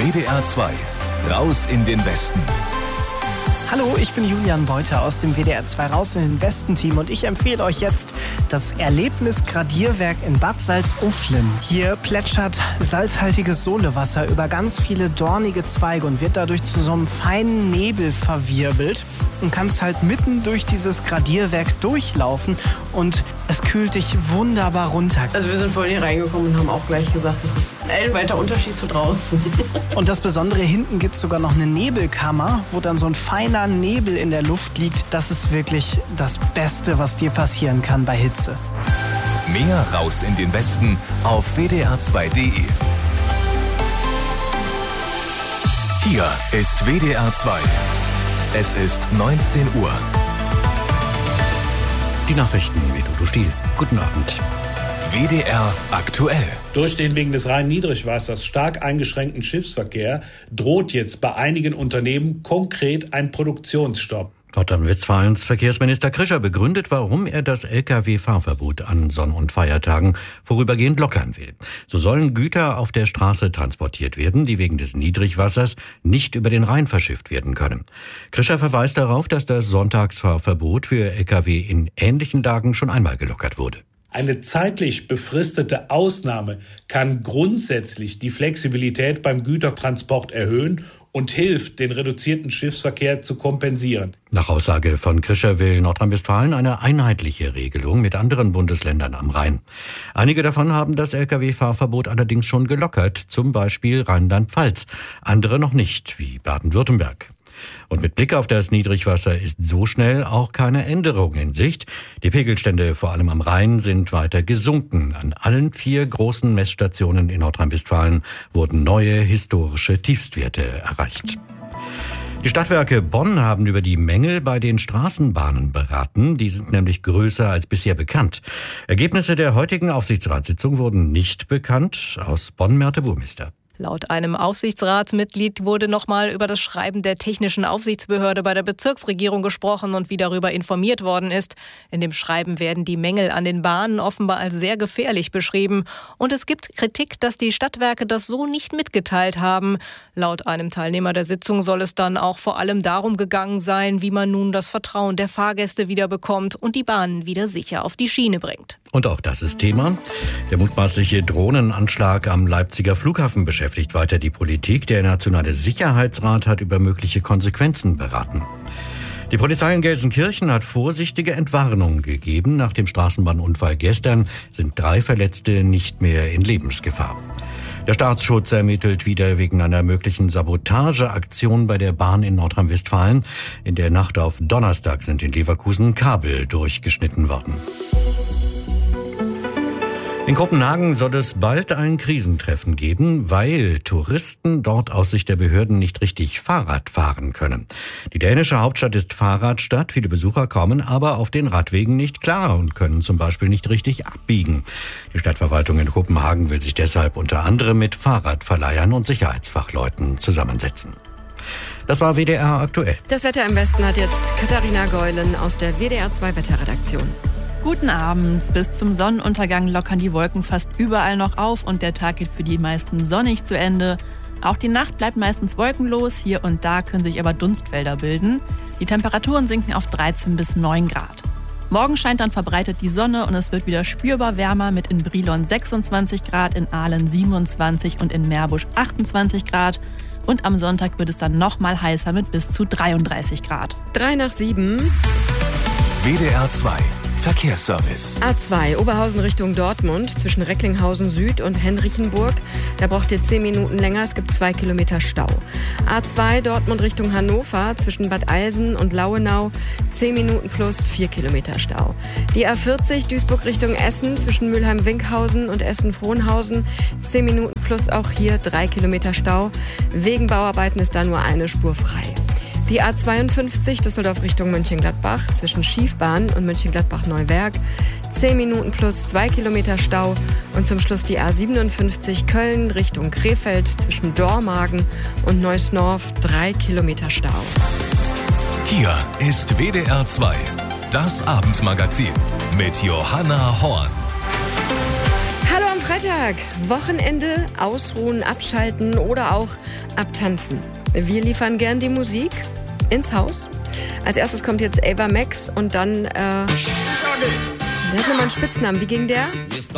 WDR 2, raus in den Westen. Hallo, ich bin Julian Beuter aus dem WDR 2 Raus in den Westen-Team und ich empfehle euch jetzt das Erlebnis-Gradierwerk in Bad Salzuflen. Hier plätschert salzhaltiges Solewasser über ganz viele dornige Zweige und wird dadurch zu so einem feinen Nebel verwirbelt und kannst halt mitten durch dieses Gradierwerk durchlaufen und es kühlt dich wunderbar runter. Also wir sind vorhin hier reingekommen und haben auch gleich gesagt, das ist ein ellenweiter Unterschied zu draußen. Und das Besondere, hinten gibt es sogar noch eine Nebelkammer, wo dann so ein feiner Nebel in der Luft liegt. Das ist wirklich das Beste, was dir passieren kann bei Hitze. Mehr raus in den Westen auf wdr2.de. Hier ist WDR 2. Es ist 19 Uhr. Die Nachrichten mit Udo Stiel. Guten Abend. WDR aktuell. Durch den wegen des Rhein-Niedrigwassers stark eingeschränkten Schiffsverkehr droht jetzt bei einigen Unternehmen konkret ein Produktionsstopp. Nordrhein-Westfalens Verkehrsminister Krischer begründet, warum er das Lkw-Fahrverbot an Sonn- und Feiertagen vorübergehend lockern will. So sollen Güter auf der Straße transportiert werden, die wegen des Niedrigwassers nicht über den Rhein verschifft werden können. Krischer verweist darauf, dass das Sonntagsfahrverbot für Lkw in ähnlichen Tagen schon einmal gelockert wurde. Eine zeitlich befristete Ausnahme kann grundsätzlich die Flexibilität beim Gütertransport erhöhen und hilft, den reduzierten Schiffsverkehr zu kompensieren. Nach Aussage von Krischer will Nordrhein-Westfalen eine einheitliche Regelung mit anderen Bundesländern am Rhein. Einige davon haben das Lkw-Fahrverbot allerdings schon gelockert, zum Beispiel Rheinland-Pfalz, andere noch nicht, wie Baden-Württemberg. Und mit Blick auf das Niedrigwasser ist so schnell auch keine Änderung in Sicht. Die Pegelstände, vor allem am Rhein, sind weiter gesunken. An allen 4 großen Messstationen in Nordrhein-Westfalen wurden neue historische Tiefstwerte erreicht. Die Stadtwerke Bonn haben über die Mängel bei den Straßenbahnen beraten. Die sind nämlich größer als bisher bekannt. Ergebnisse der heutigen Aufsichtsratssitzung wurden nicht bekannt. Aus Bonn Merte Burmester. Laut einem Aufsichtsratsmitglied wurde nochmal über das Schreiben der Technischen Aufsichtsbehörde bei der Bezirksregierung gesprochen und wie darüber informiert worden ist. In dem Schreiben werden die Mängel an den Bahnen offenbar als sehr gefährlich beschrieben. Und es gibt Kritik, dass die Stadtwerke das so nicht mitgeteilt haben. Laut einem Teilnehmer der Sitzung soll es dann auch vor allem darum gegangen sein, wie man nun das Vertrauen der Fahrgäste wieder bekommt und die Bahnen wieder sicher auf die Schiene bringt. Und auch das ist Thema. Der mutmaßliche Drohnenanschlag am Leipziger Flughafen beschäftigt weiter die Politik. Der Nationale Sicherheitsrat hat über mögliche Konsequenzen beraten. Die Polizei in Gelsenkirchen hat vorsichtige Entwarnungen gegeben. Nach dem Straßenbahnunfall gestern sind 3 Verletzte nicht mehr in Lebensgefahr. Der Staatsschutz ermittelt wieder wegen einer möglichen Sabotageaktion bei der Bahn in Nordrhein-Westfalen. In der Nacht auf Donnerstag sind in Leverkusen Kabel durchgeschnitten worden. In Kopenhagen soll es bald ein Krisentreffen geben, weil Touristen dort aus Sicht der Behörden nicht richtig Fahrrad fahren können. Die dänische Hauptstadt ist Fahrradstadt, viele Besucher kommen aber auf den Radwegen nicht klar und können zum Beispiel nicht richtig abbiegen. Die Stadtverwaltung in Kopenhagen will sich deshalb unter anderem mit Fahrradverleihern und Sicherheitsfachleuten zusammensetzen. Das war WDR aktuell. Das Wetter im Westen hat jetzt Katharina Geulen aus der WDR 2 Wetterredaktion. Guten Abend. Bis zum Sonnenuntergang lockern die Wolken fast überall noch auf und der Tag geht für die meisten sonnig zu Ende. Auch die Nacht bleibt meistens wolkenlos, hier und da können sich aber Dunstfelder bilden. Die Temperaturen sinken auf 13 bis 9 Grad. Morgen scheint dann verbreitet die Sonne und es wird wieder spürbar wärmer mit in Brilon 26 Grad, in Aalen 27 und in Meerbusch 28 Grad. Und am Sonntag wird es dann noch mal heißer mit bis zu 33 Grad. 7:03. WDR 2 Verkehrsservice. A2 Oberhausen Richtung Dortmund zwischen Recklinghausen Süd und Henrichenburg. Da braucht ihr 10 Minuten länger, es gibt 2 Kilometer Stau. A2 Dortmund Richtung Hannover zwischen Bad Eilsen und Lauenau 10 Minuten plus 4 Kilometer Stau. Die A40 Duisburg Richtung Essen zwischen Mülheim-Winkhausen und Essen-Frohnhausen 10 Minuten plus auch hier 3 Kilometer Stau. Wegen Bauarbeiten ist da nur eine Spur frei. Die A52 Düsseldorf Richtung Mönchengladbach zwischen Schiefbahn und Mönchengladbach-Neuwerk 10 Minuten plus 2 Kilometer Stau und zum Schluss die A57 Köln Richtung Krefeld zwischen Dormagen und Neuss-Norf 3 Kilometer Stau. Hier ist WDR 2, das Abendmagazin mit Johanna Horn. Hallo am Freitag. Wochenende, ausruhen, abschalten oder auch abtanzen. Wir liefern gern die Musik ins Haus. Als erstes kommt jetzt Ava Max und dann, der hat nochmal einen Spitznamen. Wie ging der?